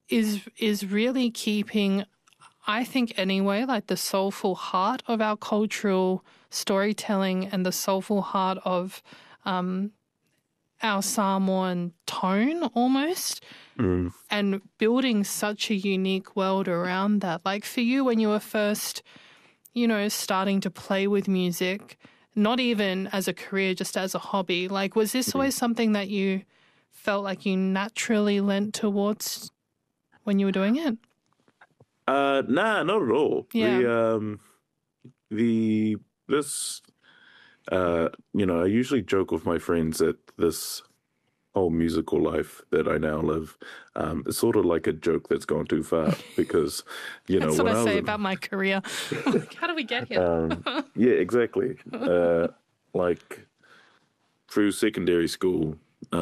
is really keeping, I think anyway, like the soulful heart of our cultural storytelling and the soulful heart of our Samoan tone almost, and building such a unique world around that. Like for you, when you were first, starting to play with music, not even as a career, just as a hobby, like was this always something that you felt like you naturally lent towards when you were doing it? Nah, not at all. Yeah. I usually joke with my friends that this whole musical life that I now live, is sort of like a joke that's gone too far because, That's what when I I say was, about my career. Like, how do we get here? yeah, exactly. Like through secondary school,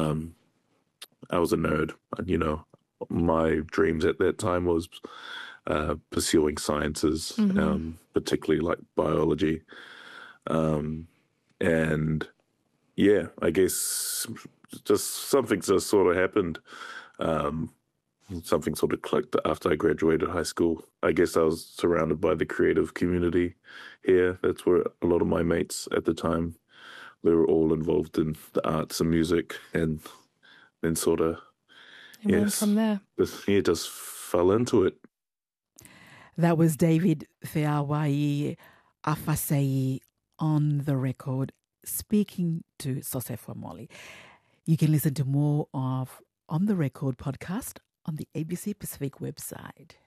I was a nerd. My dreams at that time was pursuing sciences, particularly like biology. And yeah, I guess just something just sort of happened. Um, Something sort of clicked after I graduated high school. I guess I was surrounded by the creative community here. That's where a lot of my mates at the time, they were all involved in the arts and music, and then sort of, It went from there. just fell into it. That was David Feawai Afasei on the record speaking to Sosefo Moli. You can listen to more of On the Record podcast on the ABC Pacific website.